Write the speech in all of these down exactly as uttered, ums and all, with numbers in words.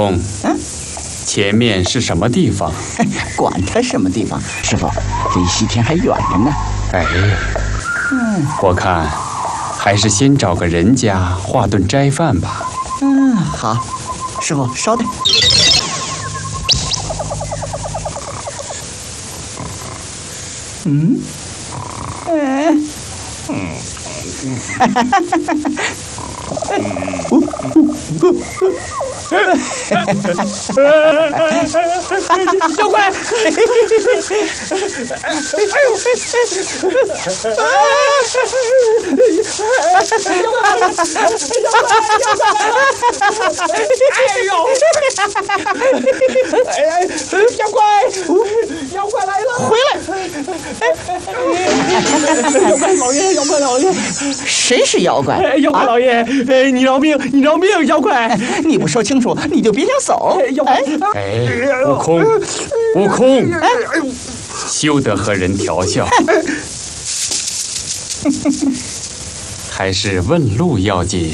嗯，前面是什么地方？ 管它什么地方，师傅，离西天还远着呢。 哎，嗯，我看还是先找个人家化顿斋饭吧。 嗯，好，师傅稍等。嗯，嗯，嗯，哈哈哈哈哈！ 妖怪！哎呦！哎呀！妖怪！妖怪来了！ 回来！ 妖怪老爷，妖怪老爷， 谁是妖怪？ 妖怪老爷，哎，你饶命，你饶命！妖怪， 你不说清楚，你就别想走。 妖怪， 哎，悟空，悟空，休得和人调笑，还是问路要紧。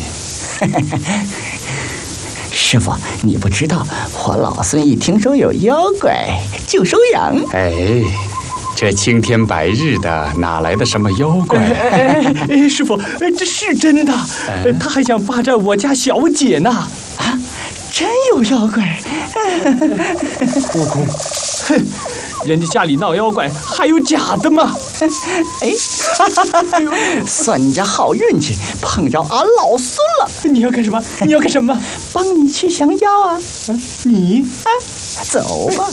师傅，你不知道，我老孙一听说有妖怪就收养。 哎，这青天白日的，哪来的什么妖怪？ 哎哎，师傅，这是真的，他还想霸占我家小姐呢。 啊，真有妖怪！ 悟空，哼，人家家里闹妖怪，还有假的吗？ 哎，算你家好运气，碰着俺老孙了。 你要干什么？你要干什么？ 帮你去降妖啊！ 你啊，走吧。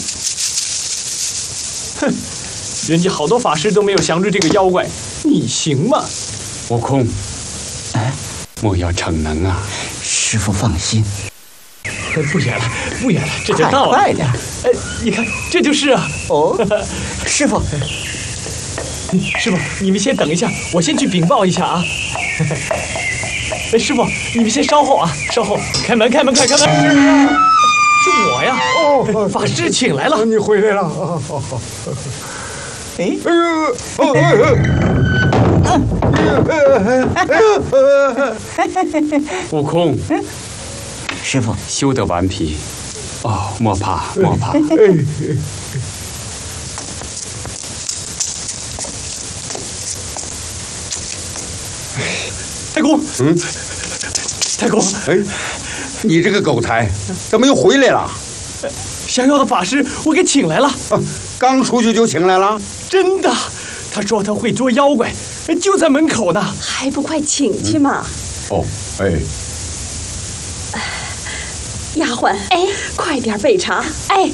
哼，人家好多法师都没有降住这个妖怪，你行吗？ 悟空， 哎， 莫要逞能啊！ 师傅放心。 不远了，不远了，这就到了。 快点！ 哎，你看，这就是啊。 哦，师傅， 师傅，你们先等一下，我先去禀报一下啊。哎，师傅，你们先稍后啊，稍后。开门，开门，开开门！是我呀。哦，法师请来了。 你回来了。 哎， 哎呦，哦哎悟空。 师傅， 休得顽皮，哦，莫怕莫怕。 太公， 嗯， 太公， 哎，你这个狗才，怎么又回来了？ 降妖的法师，我给请来了。 啊，刚出去就请来了？ 真的，他说他会捉妖怪，就在门口呢。 还不快请去嘛！ 哦，哎。 丫鬟，哎，快点备茶，哎。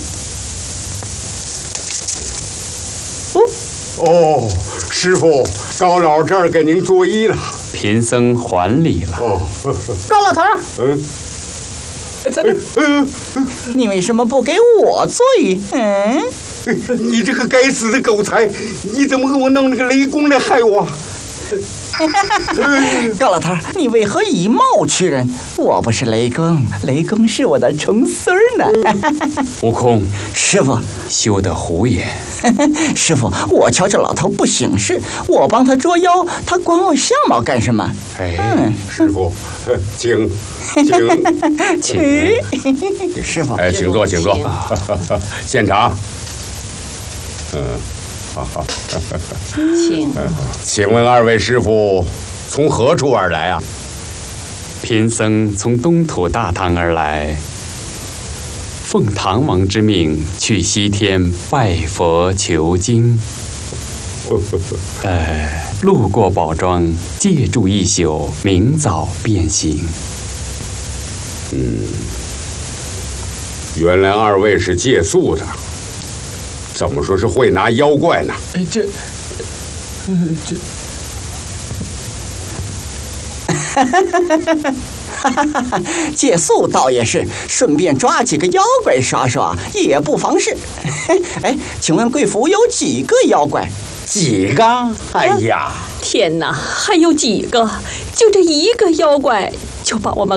哦哦，师傅，高老这儿给您作揖了。 贫僧还礼了。 哦， 高老头， 嗯， 在这， 嗯， 你为什么不给我作揖？嗯， 你这个该死的狗才，你怎么给我弄那个雷公来害我？ 高老头，你为何以貌取人？我不是雷公，雷公是我的重孙儿呢。 悟空， 师傅， 休得胡言。 师傅，我瞧这老头不省事，我帮他捉妖，他管我相貌干什么？ 哎， 嗯， 师傅，请，请， 请。 师傅， 哎，请坐，请坐。现场。嗯。好好， 请。 请问二位师傅从何处而来啊？ 贫僧从东土大唐而来，奉唐王之命去西天拜佛求经。呃，路过宝庄，借住一宿，明早便行。 嗯，原来二位是借宿的。怎么说是会拿妖怪呢？ 哎，这，呃，这， 哈哈哈哈哈！借宿倒也是，顺便抓几个妖怪耍耍也不妨事。哎，请问贵府有几个妖怪？ 几个？哎呀， 天哪，还有几个？就这一个妖怪，就把我们